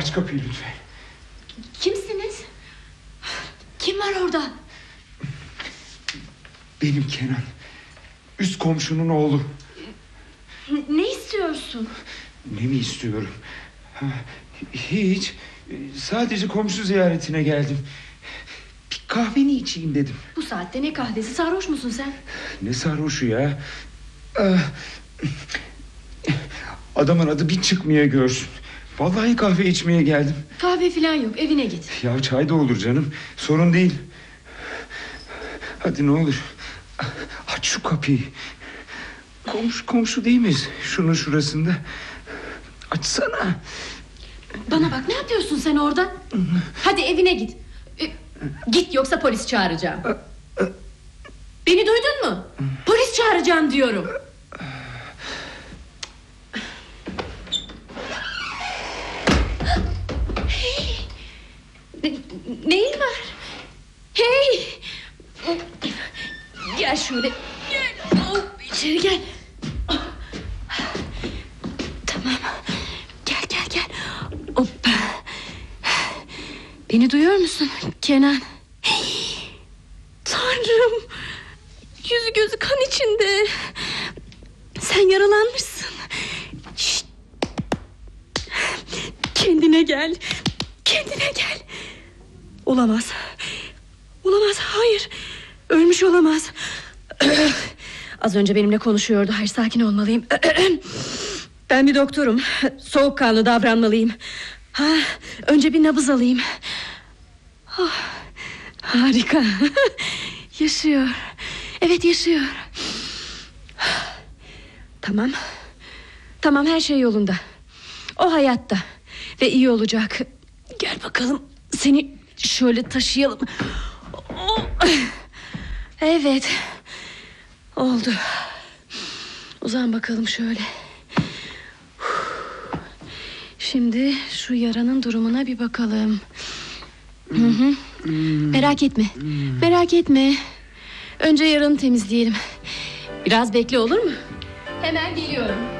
Aç kapıyı lütfen. Kimsiniz? Kim var orada? Benim Kenan. Üst komşunun oğlu. Ne istiyorsun? Ne mi istiyorum? Hiç. Sadece komşu ziyaretine geldim. Bir kahveni içeyim dedim. Bu saatte ne kahvesi, sarhoş musun sen? Ne sarhoşu ya? Adamın adı bir çıkmaya görsün. Vallahi kahve içmeye geldim. Kahve falan yok, evine git. Ya çay da olur canım, sorun değil. Hadi ne olur, aç şu kapıyı. Komşu değil miyiz şunun şurasında? Açsana. Bana bak, ne yapıyorsun sen orada? Hadi evine git. Git, yoksa polis çağıracağım. Beni duydun mu? Polis çağıracağım diyorum. Hey. Neyin var? Hey. Gel şöyle. Gel. İçeri gel. Tamam. Gel. Hoppa. Beni duyuyor musun Kenan? Hey. Tanrım. Yüzü gözü kan içinde. Sen yaralanmışsın. Şşt. Kendine gel. Olamaz. Hayır. Ölmüş olamaz. Az önce benimle konuşuyordu. Hayır, sakin olmalıyım. Ben bir doktorum. Soğukkanlı davranmalıyım. Önce bir nabız alayım. Harika. Yaşıyor. Evet, yaşıyor. Tamam, her şey yolunda. O hayatta ve iyi olacak. Gel bakalım, seni şöyle taşıyalım. Evet, oldu. Uzan bakalım şöyle. Şimdi şu yaranın durumuna bir bakalım. Merak etme. Önce yaranı temizleyelim. Biraz bekle, olur mu? Hemen geliyorum.